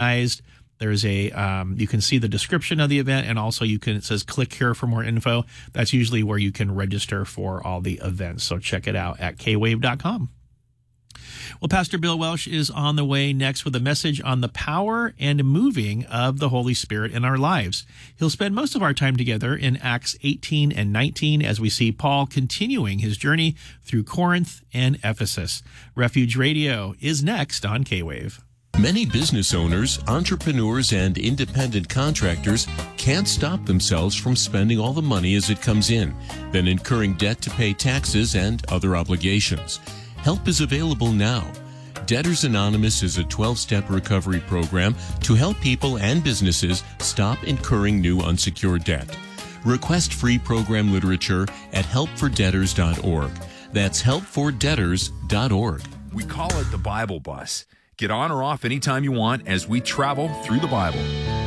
advertised. There's you can see the description of the event, and also it says click here for more info. That's usually where you can register for all the events. So check it out at kwave.com. Well, Pastor Bill Welsh is on the way next with a message on the power and moving of the Holy Spirit in our lives. He'll spend most of our time together in Acts 18 and 19 as we see Paul continuing his journey through Corinth and Ephesus. Refuge Radio is next on K-Wave. Many business owners, entrepreneurs, and independent contractors can't stop themselves from spending all the money as it comes in, then incurring debt to pay taxes and other obligations. Help is available now. Debtors Anonymous is a 12-step recovery program to help people and businesses stop incurring new unsecured debt. Request free program literature at helpfordebtors.org. That's helpfordebtors.org. We call it the Bible Bus. Get on or off anytime you want as we travel through the Bible.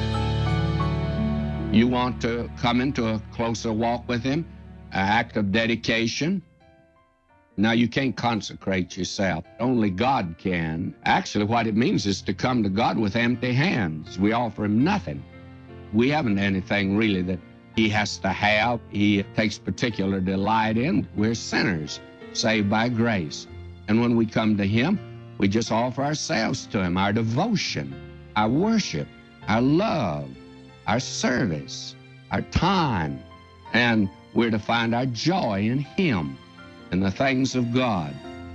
You want to come into a closer walk with Him, an act of dedication. Now, you can't consecrate yourself. Only God can. Actually, what it means is to come to God with empty hands. We offer Him nothing. We haven't anything really that He has to have. He takes particular delight in. We're sinners, saved by grace. And when we come to Him, we just offer ourselves to Him, our devotion, our worship, our love, our service, our time. And we're to find our joy in Him and the things of God.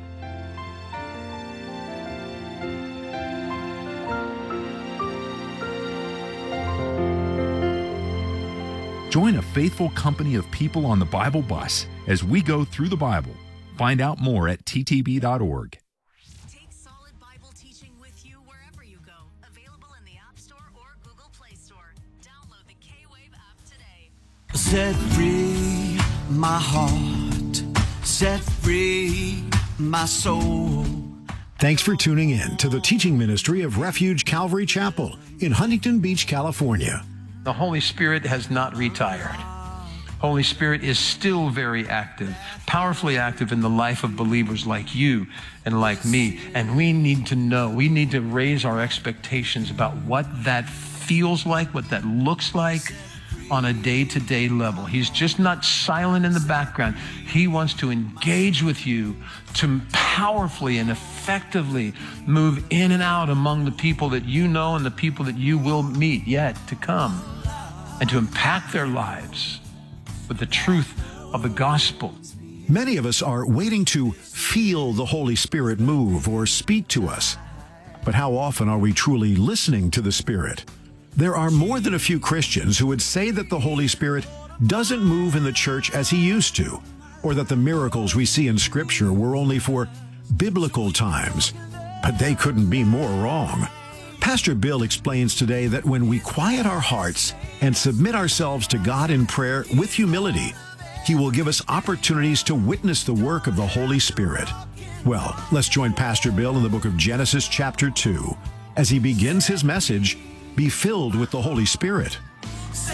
Join a faithful company of people on the Bible Bus as we go through the Bible. Find out more at ttb.org. Take solid Bible teaching with you wherever you go. Available in the App Store or Google Play Store. Download the K-Wave app today. Set free my heart, set free my soul. Thanks for tuning in to the teaching ministry of Refuge Calvary Chapel in Huntington Beach, California. The Holy Spirit has not retired. Holy Spirit is still very active, powerfully active in the life of believers like you and like me. And we need to know, we need to raise our expectations about what that feels like, what that looks like on a day-to-day level. He's just not silent in the background. He wants to engage with you to powerfully and effectively move in and out among the people that you know and the people that you will meet yet to come, and to impact their lives with the truth of the gospel. Many of us are waiting to feel the Holy Spirit move or speak to us. But how often are we truly listening to the Spirit? There are more than a few Christians who would say that the Holy Spirit doesn't move in the church as He used to, or that the miracles we see in Scripture were only for biblical times. But they couldn't be more wrong. Pastor Bill explains today that when we quiet our hearts and submit ourselves to God in prayer with humility, He will give us opportunities to witness the work of the Holy Spirit. Well, let's join Pastor Bill in the book of Genesis chapter 2 as he begins his message, Be Filled with the Holy Spirit.